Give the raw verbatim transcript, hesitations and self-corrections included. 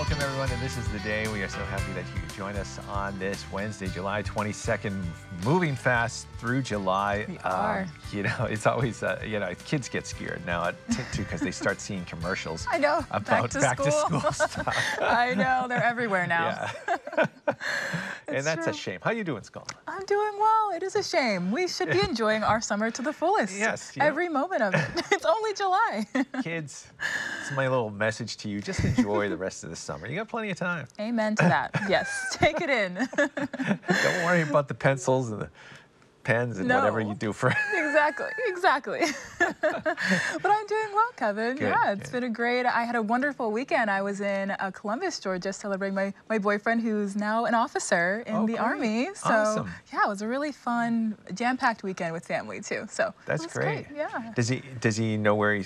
welcome everyone, and this is the day. We are so happy that you could join us on this Wednesday, July twenty-second. Moving fast through July. We are. Um, you know, it's always, uh, you know, kids get scared now at too because they start seeing commercials. I know. About back to back school, to school stuff. I know. They're everywhere now. Yeah. And that's true. a shame. How you doing, Skull? I'm doing well. It is a shame. We should be enjoying our summer to the fullest. Yes. You know, Every moment of it. It's only July. kids, it's my little message to you. Just enjoy the rest of the summer. You got plenty of time. Amen to that. Yes. Take it in. Don't worry about the pencils and the pens and No. whatever you do for Exactly, exactly. But I'm doing well, Kevin. Good, yeah, it's good. been a great, I had a wonderful weekend. I was in uh, Columbus, Georgia, celebrating my, my boyfriend who's now an officer in Oh, the great. Army. So Awesome. yeah, it was a really fun, jam-packed weekend with family too. So That's it was great. great. Yeah. Does he does he know where he's